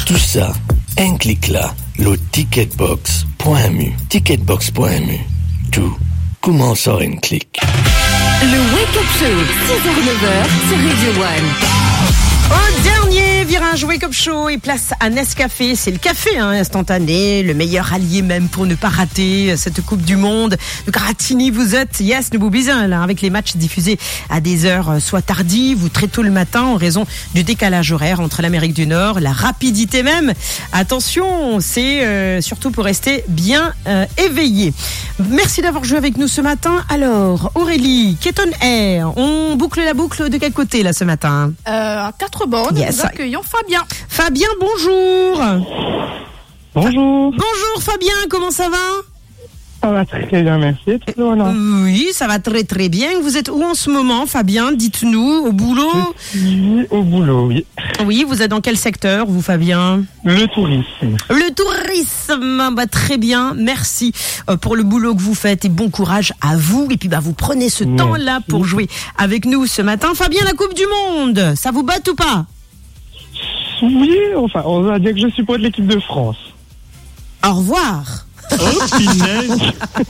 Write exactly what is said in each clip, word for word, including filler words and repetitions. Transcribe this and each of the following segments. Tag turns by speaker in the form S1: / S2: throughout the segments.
S1: Tout ça, un clic là, le ticketbox point m u. ticketbox point m u. Tout commence en un clic.
S2: Le Wake Up Show, six heures neuf heures sur Radio One.
S3: Au dernier virage Wake Up Show et place à Nescafé. C'est le café hein, instantané, le meilleur allié même pour ne pas rater cette Coupe du Monde. Donc Gratini, vous êtes, yes, ne vous bizarre là, avec les matchs diffusés à des heures soit tardives ou très tôt le matin en raison du décalage horaire entre l'Amérique du Nord, la rapidité même. Attention, c'est euh, surtout pour rester bien euh, éveillé. Merci d'avoir joué avec nous ce matin. Alors, Aurélie, Keton Air, on boucle la boucle de quel côté là ce matin?
S4: Euh, quatre bandes,
S3: yes.
S4: Nous accueillons Fabien.
S3: Fabien, bonjour.
S5: Bonjour.
S3: Bonjour Fabien, comment ça va?
S5: Ça va très bien, merci.
S3: Oui, ça va très très bien. Vous êtes où en ce moment, Fabien? Dites-nous, au boulot?
S5: Je suis au boulot, oui.
S3: Oui, vous êtes dans quel secteur, vous, Fabien?
S5: Le tourisme.
S3: Le tourisme, bah, très bien, merci euh, pour le boulot que vous faites et bon courage à vous. Et puis, bah, vous prenez ce
S5: merci.
S3: temps-là pour jouer avec nous ce matin. Fabien, la Coupe du Monde, ça vous batte ou pas?
S5: Oui, enfin, on va dire que je suis pour l'équipe de France.
S3: Au revoir.
S5: Oh, punaise.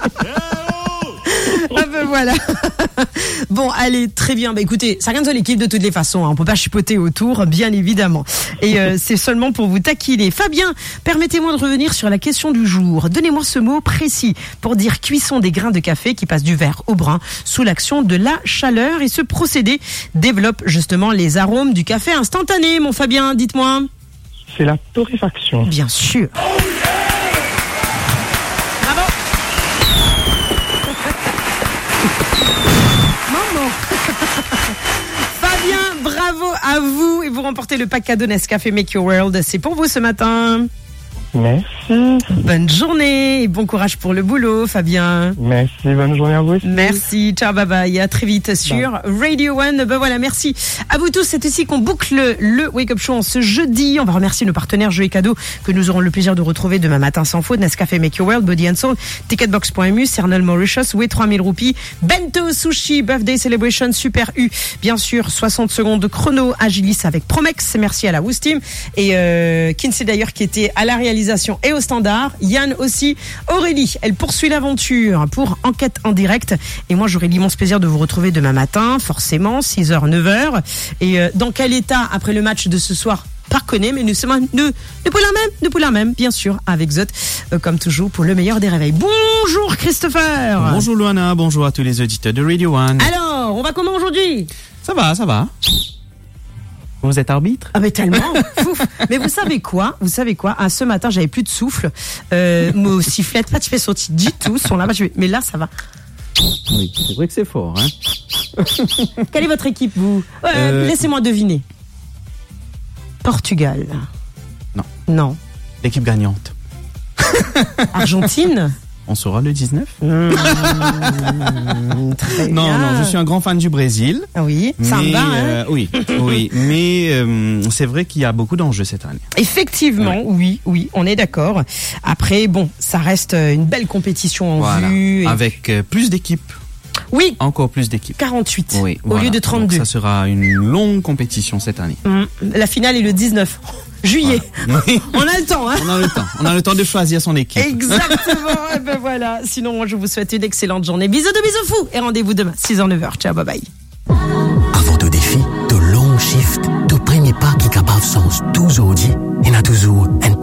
S3: Ah ben voilà. Bon, allez, très bien. Bah écoutez, ça gagne l'équipe de toutes les façons. Hein. On peut pas chipoter autour, bien évidemment. Et euh, c'est seulement pour vous taquiner. Fabien, permettez-moi de revenir sur la question du jour. Donnez-moi ce mot précis pour dire cuisson des grains de café qui passent du vert au brun sous l'action de la chaleur. Et ce procédé développe justement les arômes du café instantané. Mon Fabien, dites-moi.
S5: C'est la torréfaction.
S3: Bien sûr. Fabien, bravo à vous et vous remportez le pack cadeau Nescafé Make Your World. C'est pour vous ce matin.
S5: Merci.
S3: Bonne journée et bon courage pour le boulot, Fabien.
S5: Merci, bonne journée à vous aussi.
S3: Merci, ciao, bye bye. À très vite sur
S5: bye.
S3: Radio One. Ben voilà, merci à vous tous. C'est ici qu'on boucle le Wake Up Show en ce jeudi. On va remercier nos partenaires jeux et cadeaux que nous aurons le plaisir de retrouver demain matin sans faute. Nescafé Make Your World, Body and Soul, ticketbox point m u, Cernel Mauritius, Way trois mille roupies, Bento Sushi, Birthday Celebration, Super U, bien sûr, soixante secondes de chrono, Agilis avec Promex. Merci à la Woos Team et euh, Kinsey d'ailleurs qui était à la réalisation et au standard. Yann aussi. Aurélie, elle poursuit l'aventure pour Enquête en direct. Et moi, j'aurai l'immense plaisir de vous retrouver demain matin, forcément, six heures, neuf heures. Et euh, dans quel état, après le match de ce soir, par connaît, mais nous sommes nous, nous pour la même, nous pour la même, bien sûr, avec Zot, euh, comme toujours, pour le meilleur des réveils. Bonjour Christopher.
S6: Bonjour Luana, bonjour à tous les auditeurs de Radio One.
S3: Alors, on va comment aujourd'hui?
S6: Ça va, ça va. Vous êtes arbitre?
S3: Ah mais tellement. Fouf. Mais vous savez quoi? Vous savez quoi? Ah, ce matin, j'avais plus de souffle. Euh, mon sifflet, pas de fait sorti du tout. Sont là, mais là, ça va.
S6: Oui, c'est vrai que c'est fort. Hein.
S3: Quelle est votre équipe, vous? euh, euh... Laissez-moi deviner. Portugal.
S6: Non.
S3: Non.
S6: L'équipe gagnante.
S3: Argentine.
S6: On saura le dix-neuf.
S3: Mmh, très
S6: non,
S3: bien.
S6: non, je suis un grand fan du Brésil.
S3: Oui, samba, hein.
S6: euh, Oui, oui, mais euh, c'est vrai qu'il y a beaucoup d'enjeux cette année.
S3: Effectivement, oui, oui, oui, on est d'accord. Après, bon, ça reste une belle compétition en
S6: voilà.
S3: vue. Et...
S6: Avec euh, plus d'équipes.
S3: Oui.
S6: Encore plus d'équipes.
S3: quarante-huit.
S6: Oui,
S3: au
S6: voilà.
S3: lieu de trente-deux.
S6: Donc ça sera une longue compétition cette année.
S3: Mmh. La finale est le dix-neuf juillet.
S6: Voilà. Oui.
S3: On a le temps, hein.
S6: On a le temps. On a le temps de choisir son équipe.
S3: Exactement. Et ben voilà. Sinon, moi, je vous souhaite une excellente journée. Bisous de bisous fous. Et rendez-vous demain, six heures, neuf heures. Ciao, bye bye.
S7: Avant tout défi, de long shift, de premier pas qui capable sens tous audits, et n'a toujours un